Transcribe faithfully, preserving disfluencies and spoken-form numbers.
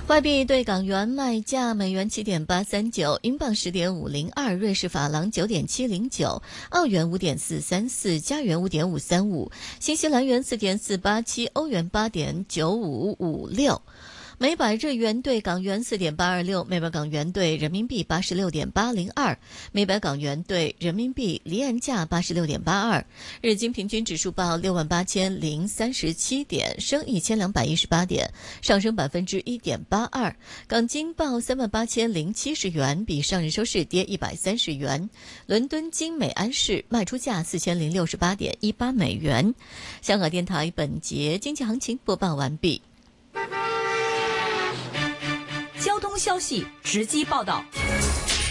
外币对港元卖价：美元七点八三九，英镑十点五零二，瑞士法郎九点七零九，澳元五点四三四，加元五点五三五，新西兰元四点四八七，欧元八点九五五六。每百日元对港元四点八二六，每百港元对人民币八十六点八零二，每百港元对人民币离岸价八十六点八二。日经平均指数报六万八千零三十七点，升一千两百一十八点，上升百分之一点八二。港金报三万八千零七十元，比上日收市跌一百三十元。伦敦金每安士卖出价四千零六十八点一八美元。香港电台本节经济行情播报完毕。 交通消息直击报道。